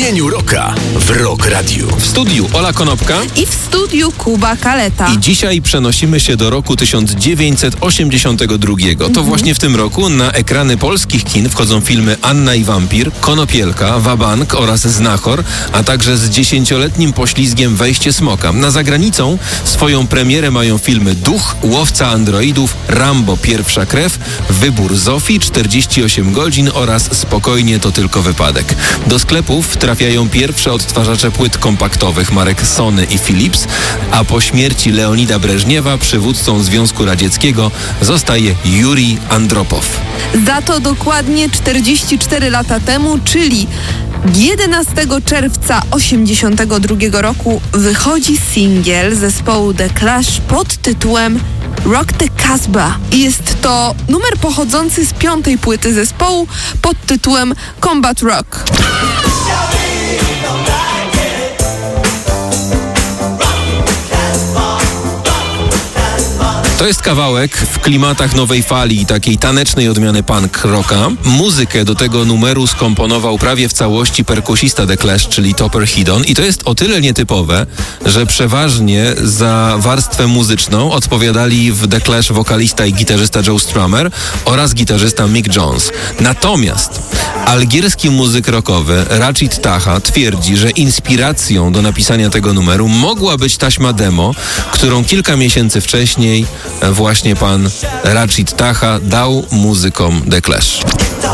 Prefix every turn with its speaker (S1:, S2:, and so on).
S1: tchnieniu rocka w Rock Radio.
S2: W studiu Ola Konopka
S3: i w studiu Kuba Kaleta.
S2: I dzisiaj przenosimy się do roku 1982. To właśnie w tym roku na ekrany polskich kin wchodzą filmy Anna i Wampir, Konopielka, Wabank oraz Znachor, a także z 10-letnim poślizgiem Wejście Smoka. Na zagranicą swoją premierę mają filmy Duch, Łowca Androidów, Rambo Pierwsza Krew, Wybór Zofii, 48 godzin oraz Spokojnie to tylko wypadek. Do sklepów trafiają pierwsze odtwarzacze płyt kompaktowych marek Sony i Philips, a po śmierci Leonida Breżniewa przywódcą Związku Radzieckiego zostaje Jurij Andropow.
S3: Za to dokładnie 44 lata temu, czyli 11 czerwca 1982 roku wychodzi singiel zespołu The Clash pod tytułem Rock the Casbah. I jest to numer pochodzący z 5. płyty zespołu pod tytułem Combat Rock.
S2: To jest kawałek w klimatach nowej fali, takiej tanecznej odmiany punk rocka. Muzykę do tego numeru skomponował prawie w całości perkusista The Clash, czyli Topper Headon. I to jest o tyle nietypowe, że przeważnie za warstwę muzyczną odpowiadali w The Clash wokalista i gitarzysta Joe Strummer oraz gitarzysta Mick Jones. Natomiast algierski muzyk rockowy Rachid Taha twierdzi, że inspiracją do napisania tego numeru mogła być taśma demo, którą kilka miesięcy wcześniej właśnie pan Rachid Taha dał muzykom The Clash.